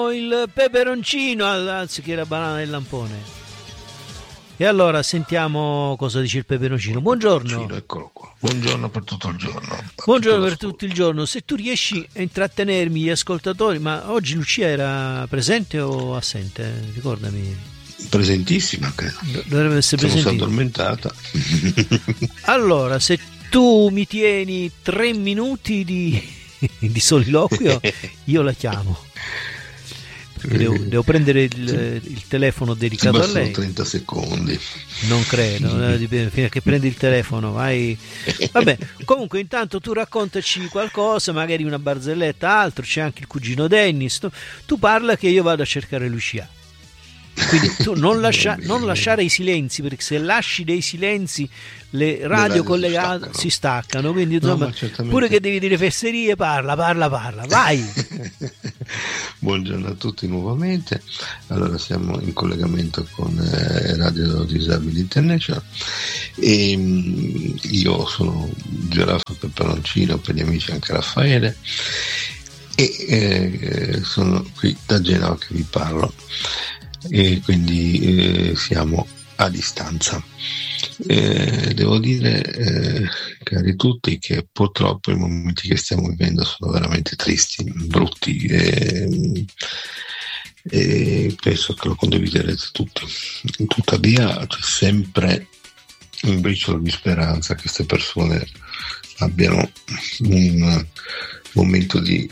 il peperoncino anziché la banana del lampone. E allora sentiamo cosa dice il peperoncino. Buongiorno. Eccolo qua. Buongiorno per tutto il giorno. Buongiorno per tutto il giorno. Se tu riesci a intrattenermi gli ascoltatori, ma oggi Lucia era presente o assente? Ricordami. Presentissima, credo. Dovrebbe essere presente. Sono addormentata. Allora, se tu mi tieni 3 minuti di soliloquio, io la chiamo. Devo prendere il telefono dedicato a lei. 30 secondi. Non credo, fino a che prendi il telefono vai. Vabbè, comunque intanto tu raccontaci qualcosa, magari una barzelletta, altro, c'è anche il cugino Dennis. Tu parla che io vado a cercare Lucia. Quindi tu non lasciare i silenzi, perché se lasci dei silenzi le radio collegate si staccano. Quindi insomma, pure che devi dire fesserie, parla, vai. Buongiorno a tutti nuovamente. Allora siamo in collegamento con Radio Disabili International e io sono Giraffa Peperoncino, per gli amici anche Raffaele, e sono qui da Genova che vi parlo. E quindi siamo a distanza. Devo dire, cari tutti, che purtroppo i momenti che stiamo vivendo sono veramente tristi, brutti, e penso che lo condividerete tutti. Tuttavia c'è sempre un briciolo di speranza che queste persone abbiano un momento di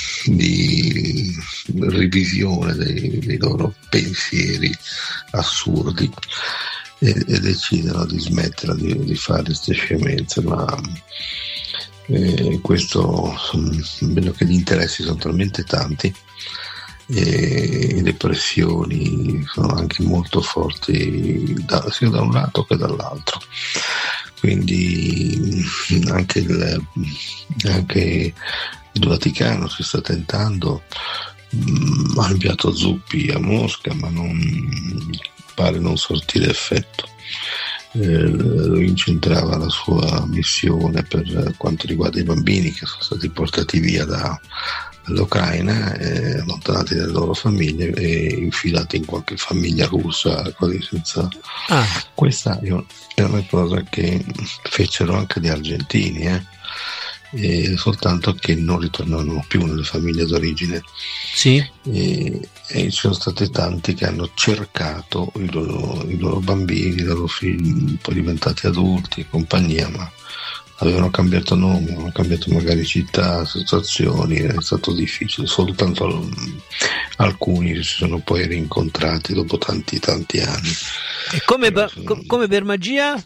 revisione dei loro pensieri assurdi e decidano di smettere di fare queste scemenze, ma questo vedo che gli interessi sono talmente tanti e le pressioni sono anche molto forti sia da un lato che dall'altro. Quindi anche il Vaticano si sta tentando, ha inviato zuppi a Mosca, ma pare non sortire effetto. Lui incentrava la sua missione per quanto riguarda i bambini che sono stati portati via dall'Ucraina, allontanati dalle loro famiglie e infilati in qualche famiglia russa, quasi senza. Questa è una cosa che fecero anche gli argentini, soltanto che non ritornavano più nelle famiglie d'origine. Sì. E ci sono stati tanti che hanno cercato i loro bambini, i loro figli, poi diventati adulti e compagnia, ma avevano cambiato nome, avevano cambiato magari città, situazioni, è stato difficile. Soltanto alcuni si sono poi rincontrati dopo tanti anni. E come per magia?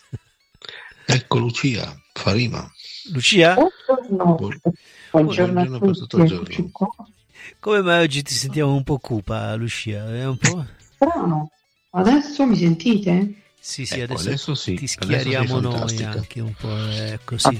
Ecco Lucia, fa rima. Lucia? Buongiorno a tutti. Come mai oggi ti sentiamo un po' cupa, Lucia? È un po' strano. Adesso mi sentite? Sì, ecco, adesso sì. Ti schiariamo noi anche un po', così.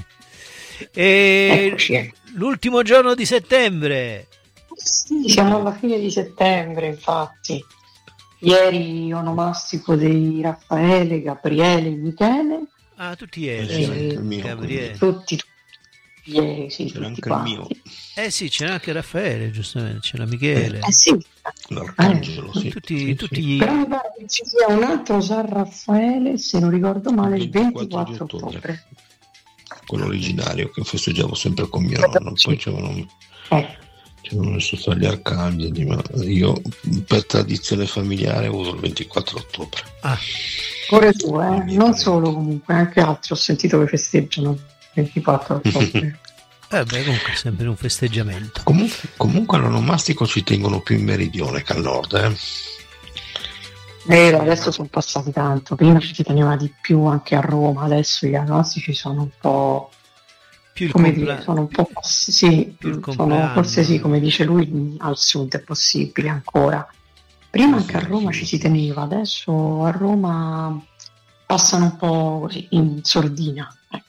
Eccoci. L'ultimo giorno di settembre. Sì, siamo alla fine di settembre, infatti. Ieri onomastico dei Raffaele, Gabriele, Michele. Tutti ieri. Gabriele. Tutti ieri, sì. C'era tutti anche il mio. Sì, c'era anche Raffaele, giustamente, c'era Michele. Sì. L'Arcangelo, sì. Tutti. Però mi pare che ci sia un altro San Raffaele, se non ricordo male, il 24 ottobre. Quello originario che festeggiavo sempre con mio nonno. Poi ci avevano messo tra gli arcangeli, ma io per tradizione familiare uso il 24 ottobre. Pure tu, non solo, comunque anche altri ho sentito che festeggiano il 24 ottobre. Comunque è sempre un festeggiamento. Comunque all'onomastico ci tengono più in meridione che al nord. Vero, adesso sono passati tanto, prima ci teneva di più anche a Roma, adesso gli agnostici sono un po', più sono un po' sì, sono, forse sì, come dice lui, al sud è possibile ancora. Prima anche a Roma ci si teneva, adesso a Roma passano un po' così in sordina.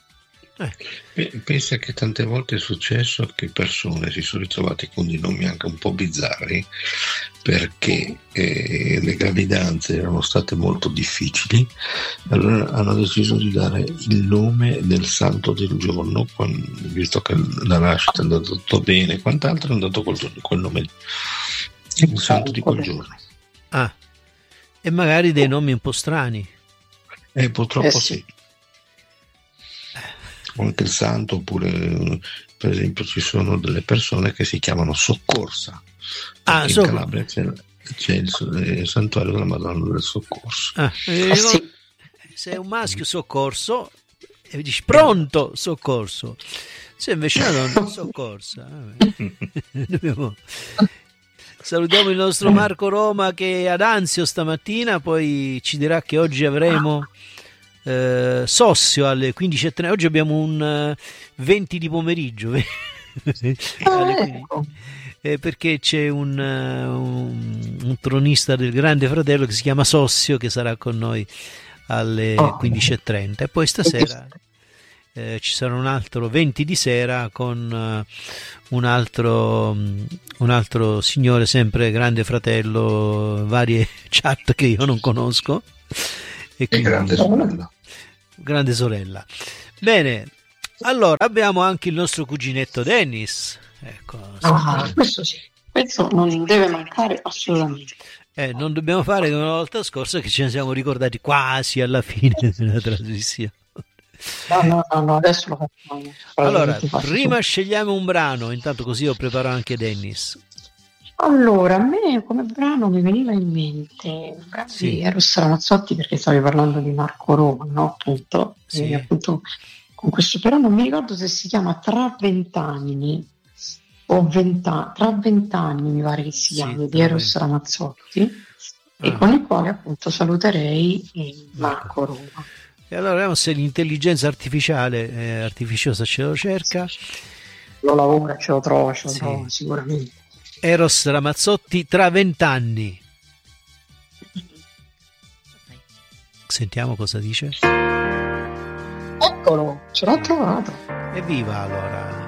Pensa che tante volte è successo che persone si sono ritrovate con dei nomi anche un po' bizzarri perché le gravidanze erano state molto difficili, allora hanno deciso di dare il nome del santo del giorno, visto che la nascita è andata tutto bene, quant'altro è andato quel nome lì. Un santo di quel giorno. Ah, e magari dei nomi un po' strani. Purtroppo sì. Anche il santo, oppure per esempio ci sono delle persone che si chiamano Soccorsa. In Calabria c'è il santuario della Madonna del Soccorso. Sì. Se è un maschio, Soccorso, e dici pronto, Soccorso. Se invece è una donna, Soccorsa. Salutiamo il nostro Marco Roma che è ad Anzio stamattina, poi ci dirà che oggi avremo Sossio alle 15:30. Oggi abbiamo un 20 di pomeriggio perché c'è un tronista del Grande Fratello che si chiama Sossio, che sarà con noi alle 15:30, e poi stasera ci sarà un altro 20 di sera con un altro signore, sempre Grande Fratello, varie chat che io non conosco, e quindi, grande sorella. Bene, allora abbiamo anche il nostro cuginetto Dennis, ecco. Questo sì, questo non deve mancare assolutamente. Non dobbiamo fare come la volta scorsa, che ce ne siamo ricordati quasi alla fine della trasmissione. No, adesso lo facciamo. Allora, prima scegliamo un brano, intanto così io preparo anche Dennis. Allora, a me come brano mi veniva in mente di Eros Ramazzotti, perché stavi parlando di Marco Roma, no? Appunto, sì. E appunto con questo, però non mi ricordo se si chiama Tra 20 anni o Tra 20 anni, mi pare che si chiami, di Eros Ramazzotti, e con il quale appunto saluterei Marco Roma. E allora vediamo se l'intelligenza artificiosa ce lo cerca. Lo lavora, ce lo trova sicuramente. Eros Ramazzotti, Tra 20 anni. Sentiamo cosa dice. Eccolo, ce l'ho trovato. Evviva allora.